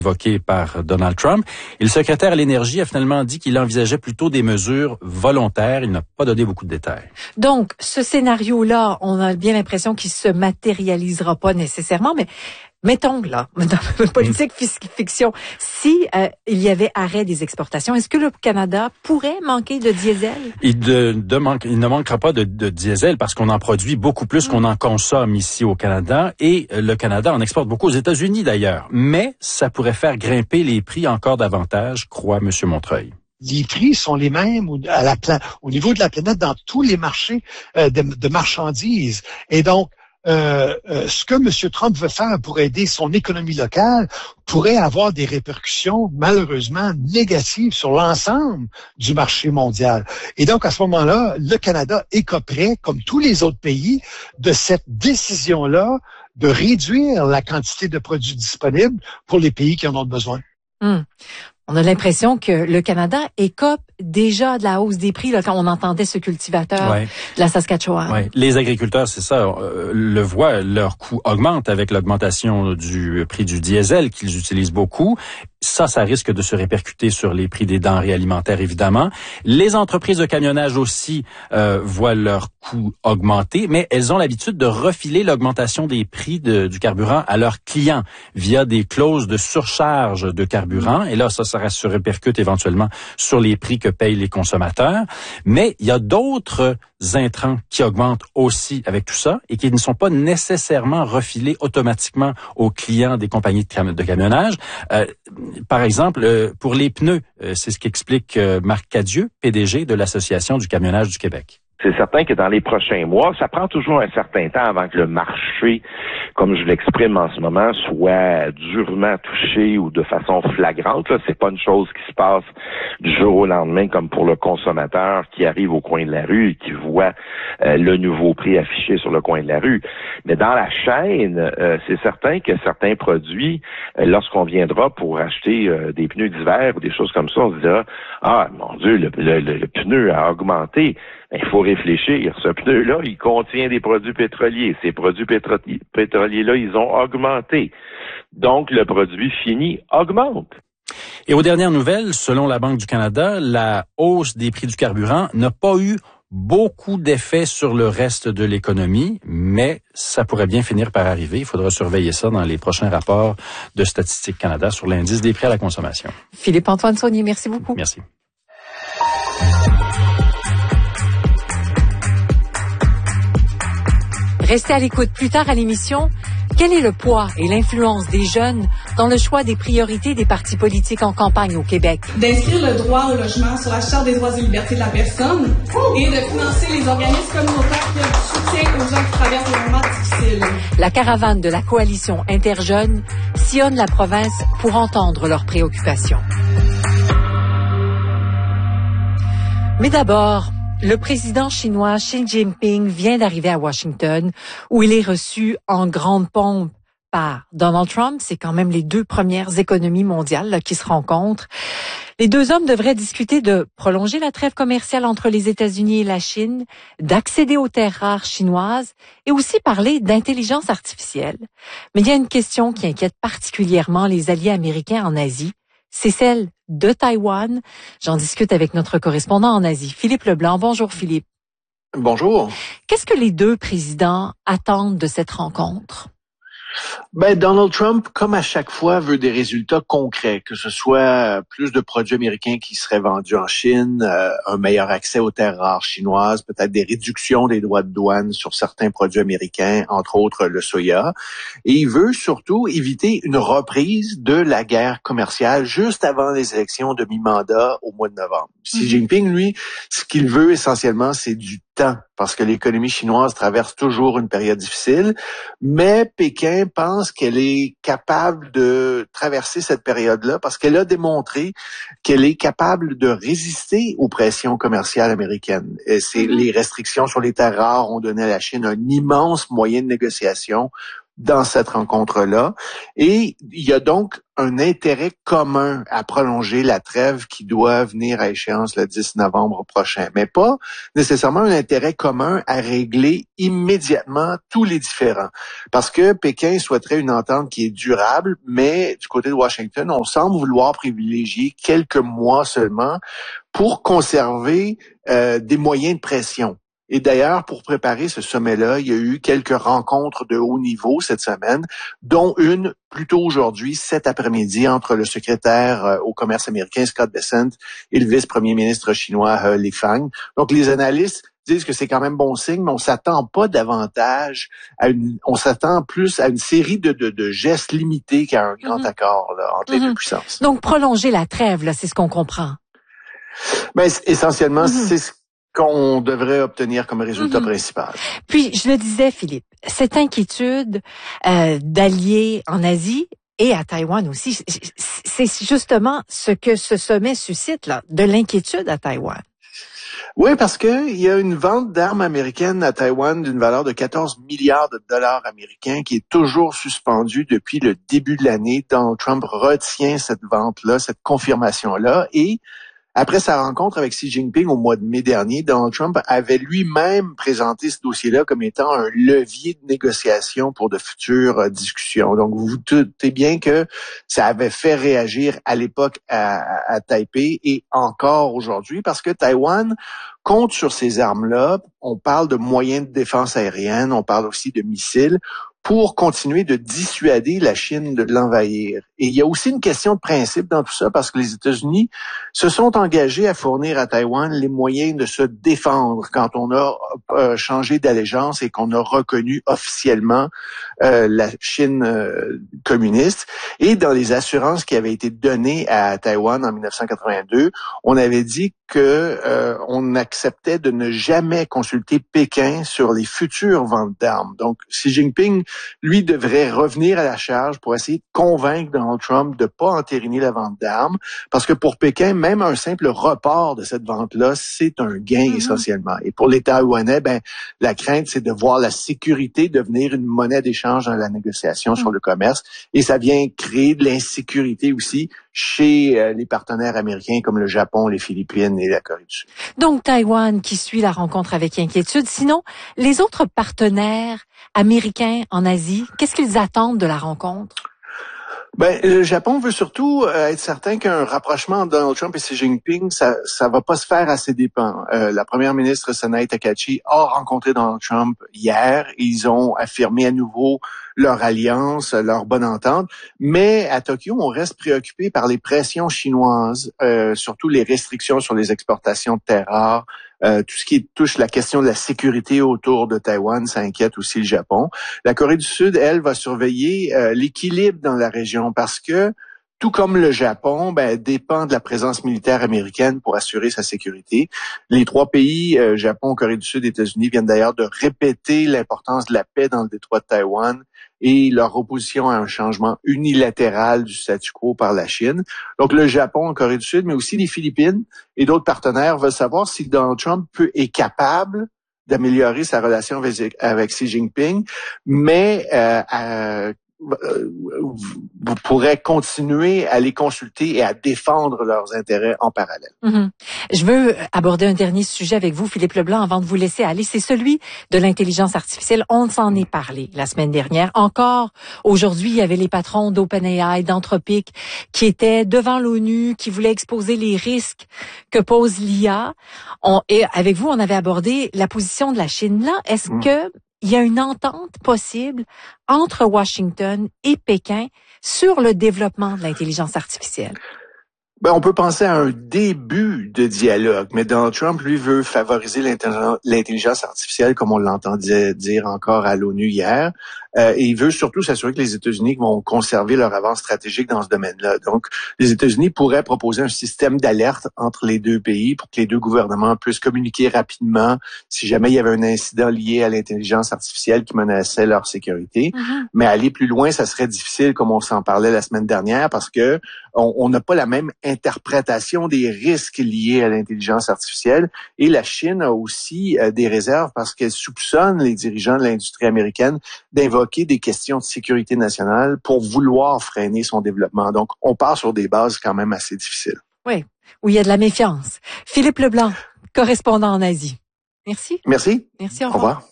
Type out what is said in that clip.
évoqué par Donald Trump. Et le secrétaire à l'énergie a finalement dit qu'il envisageait plutôt des mesures volontaires. Il n'a pas donné beaucoup de détails. Donc, ce scénario-là, on a bien l'impression qu'il se matérialisera pas nécessairement, mais mettons là, dans la politique fiction, si il y avait arrêt des exportations, est-ce que le Canada pourrait manquer de diesel? Il ne manquera pas de diesel parce qu'on en produit beaucoup plus qu'on en consomme ici au Canada, et le Canada en exporte beaucoup aux États-Unis d'ailleurs. Mais ça pourrait faire grimper les prix encore davantage, croit M. Montreuil. Les prix sont les mêmes au niveau de la planète dans tous les marchés de marchandises. Et donc, ce que M. Trump veut faire pour aider son économie locale pourrait avoir des répercussions malheureusement négatives sur l'ensemble du marché mondial. Et donc, à ce moment-là, le Canada écoperait, comme tous les autres pays, de cette décision-là de réduire la quantité de produits disponibles pour les pays qui en ont besoin. On a l'impression que le Canada écope déjà de la hausse des prix là, quand on entendait ce cultivateur de la Saskatchewan. Ouais. Les agriculteurs, c'est ça, le voient, leur coût augmente avec l'augmentation du prix du diesel qu'ils utilisent beaucoup. Ça risque de se répercuter sur les prix des denrées alimentaires, évidemment. Les entreprises de camionnage aussi voient leurs coûts augmenter, mais elles ont l'habitude de refiler l'augmentation des prix du carburant à leurs clients via des clauses de surcharge de carburant. Et là, ça se répercute éventuellement sur les prix que payent les consommateurs. Mais il y a d'autres intrants qui augmentent aussi avec tout ça et qui ne sont pas nécessairement refilés automatiquement aux clients des compagnies de camionnage. Par exemple, pour les pneus, c'est ce qu'explique Marc Cadieux, PDG de l'Association du camionnage du Québec. C'est certain que dans les prochains mois, ça prend toujours un certain temps avant que le marché, comme je l'exprime en ce moment, soit durement touché ou de façon flagrante. Là, c'est pas une chose qui se passe du jour au lendemain comme pour le consommateur qui arrive au coin de la rue et qui voit le nouveau prix affiché sur le coin de la rue. Mais dans la chaîne, c'est certain que certains produits, lorsqu'on viendra pour acheter des pneus d'hiver ou des choses comme ça, on se dira « Ah, mon Dieu, le pneu a augmenté ». Il faut réfléchir. Ce pneu-là, il contient des produits pétroliers. Ces produits pétroliers-là, ils ont augmenté. Donc, le produit fini augmente. Et aux dernières nouvelles, selon la Banque du Canada, la hausse des prix du carburant n'a pas eu beaucoup d'effets sur le reste de l'économie, mais ça pourrait bien finir par arriver. Il faudra surveiller ça dans les prochains rapports de Statistique Canada sur l'indice des prix à la consommation. Philippe-Antoine Saunier, merci beaucoup. Merci. Restez à l'écoute. Plus tard à l'émission, quel est le poids et l'influence des jeunes dans le choix des priorités des partis politiques en campagne au Québec? D'inscrire le droit au logement sur la Charte des droits et libertés de la personne et de financer les organismes communautaires qui offrent du soutien aux gens qui traversent des moments difficiles. La caravane de la coalition Interjeunes sillonne la province pour entendre leurs préoccupations. Mais d'abord, le président chinois Xi Jinping vient d'arriver à Washington, où il est reçu en grande pompe par Donald Trump. C'est quand même les deux premières économies mondiales là, qui se rencontrent. Les deux hommes devraient discuter de prolonger la trêve commerciale entre les États-Unis et la Chine, d'accéder aux terres rares chinoises et aussi parler d'intelligence artificielle. Mais il y a une question qui inquiète particulièrement les alliés américains en Asie. C'est celle de Taïwan. J'en discute avec notre correspondant en Asie, Philippe Leblanc. Bonjour Philippe. Bonjour. Qu'est-ce que les deux présidents attendent de cette rencontre? Donald Trump, comme à chaque fois, veut des résultats concrets, que ce soit plus de produits américains qui seraient vendus en Chine, un meilleur accès aux terres rares chinoises, peut-être des réductions des droits de douane sur certains produits américains, entre autres le soya. Et il veut surtout éviter une reprise de la guerre commerciale juste avant les élections de mi-mandat au mois de novembre. Xi Jinping, lui, ce qu'il veut essentiellement, c'est du temps, parce que l'économie chinoise traverse toujours une période difficile, mais Pékin pense qu'elle est capable de traverser cette période-là parce qu'elle a démontré qu'elle est capable de résister aux pressions commerciales américaines. Les restrictions sur les terres rares ont donné à la Chine un immense moyen de négociation, dans cette rencontre-là. Et il y a donc un intérêt commun à prolonger la trêve qui doit venir à échéance le 10 novembre prochain, mais pas nécessairement un intérêt commun à régler immédiatement tous les différends. Parce que Pékin souhaiterait une entente qui est durable, mais du côté de Washington, on semble vouloir privilégier quelques mois seulement pour conserver des moyens de pression. Et d'ailleurs, pour préparer ce sommet-là, il y a eu quelques rencontres de haut niveau cette semaine, dont une plutôt aujourd'hui, cet après-midi, entre le secrétaire au commerce américain Scott Bessent et le vice-premier ministre chinois Li Fang. Donc, les analystes disent que c'est quand même bon signe, mais on s'attend pas davantage on s'attend plus à une série de gestes limités qu'à un grand accord là, entre les deux puissances. Donc, prolonger la trêve, là, c'est ce qu'on comprend. Ben, essentiellement, c'est ce qu'on devrait obtenir comme résultat principal. Puis, je le disais, Philippe, cette inquiétude d'alliés en Asie et à Taïwan aussi, c'est justement ce que ce sommet suscite, là, de l'inquiétude à Taïwan. Oui, parce que il y a une vente d'armes américaines à Taïwan d'une valeur de 14 milliards de dollars américains qui est toujours suspendue depuis le début de l'année. Donald Trump retient cette vente-là, cette confirmation-là, et après sa rencontre avec Xi Jinping au mois de mai dernier, Donald Trump avait lui-même présenté ce dossier-là comme étant un levier de négociation pour de futures discussions. Donc, vous vous doutez bien que ça avait fait réagir à l'époque à Taipei et encore aujourd'hui, parce que Taïwan compte sur ces armes-là. On parle de moyens de défense aérienne, on parle aussi de missiles, pour continuer de dissuader la Chine de l'envahir. Et il y a aussi une question de principe dans tout ça, parce que les États-Unis se sont engagés à fournir à Taïwan les moyens de se défendre quand on a changé d'allégeance et qu'on a reconnu officiellement la Chine communiste. Et dans les assurances qui avaient été données à Taïwan en 1982, on avait dit que on acceptait de ne jamais consulter Pékin sur les futures ventes d'armes. Donc, Xi Jinping, lui, devrait revenir à la charge pour essayer de convaincre Donald Trump de pas entériner la vente d'armes, parce que pour Pékin, même un simple report de cette vente-là, c'est un gain essentiellement. Et pour les Taïwanais, la crainte, c'est de voir la sécurité devenir une monnaie d'échange dans la négociation sur le commerce, et ça vient créer de l'insécurité aussi chez les partenaires américains comme le Japon, les Philippines et la Corée du Sud. Donc, Taïwan qui suit la rencontre avec inquiétude. Sinon, les autres partenaires américains en Asie, qu'est-ce qu'ils attendent de la rencontre? Le Japon veut surtout être certain qu'un rapprochement entre Donald Trump et Xi Jinping, ça va pas se faire à ses dépens. La première ministre Sanae Takahashi a rencontré Donald Trump hier. Ils ont affirmé à nouveau leur alliance, leur bonne entente. Mais à Tokyo, on reste préoccupé par les pressions chinoises, surtout les restrictions sur les exportations de terres rares. Tout ce qui touche la question de la sécurité autour de Taïwan, ça inquiète aussi le Japon. La Corée du Sud, elle, va surveiller l'équilibre dans la région parce que, tout comme le Japon, dépend de la présence militaire américaine pour assurer sa sécurité. Les trois pays, Japon, Corée du Sud, États-Unis, viennent d'ailleurs de répéter l'importance de la paix dans le détroit de Taïwan et leur opposition à un changement unilatéral du statu quo par la Chine. Donc le Japon, la Corée du Sud, mais aussi les Philippines et d'autres partenaires veulent savoir si Donald Trump est capable d'améliorer sa relation avec Xi Jinping, mais pourrait continuer à les consulter et à défendre leurs intérêts en parallèle. Je veux aborder un dernier sujet avec vous, Philippe Leblanc, avant de vous laisser aller. C'est celui de l'intelligence artificielle. On s'en est parlé la semaine dernière. Encore aujourd'hui, il y avait les patrons d'OpenAI, d'Anthropic, qui étaient devant l'ONU, qui voulaient exposer les risques que pose l'IA. Et avec vous, on avait abordé la position de la Chine. Là, est-ce que il y a une entente possible entre Washington et Pékin sur le développement de l'intelligence artificielle? On peut penser à un début de dialogue, mais Donald Trump, lui, veut favoriser l'intelligence artificielle, comme on l'entendait dire encore à l'ONU hier. Et il veut surtout s'assurer que les États-Unis vont conserver leur avance stratégique dans ce domaine-là. Donc, les États-Unis pourraient proposer un système d'alerte entre les deux pays pour que les deux gouvernements puissent communiquer rapidement si jamais il y avait un incident lié à l'intelligence artificielle qui menaçait leur sécurité. Mais aller plus loin, ça serait difficile, comme on s'en parlait la semaine dernière, parce que on n'a pas la même interprétation des risques liés à l'intelligence artificielle. Et la Chine a aussi des réserves parce qu'elle soupçonne les dirigeants de l'industrie américaine d'invoquer invoquer des questions de sécurité nationale pour vouloir freiner son développement. Donc, on part sur des bases quand même assez difficiles. Oui, où il y a de la méfiance. Philippe Leblanc, correspondant en Asie. Merci. Merci. Merci, au revoir.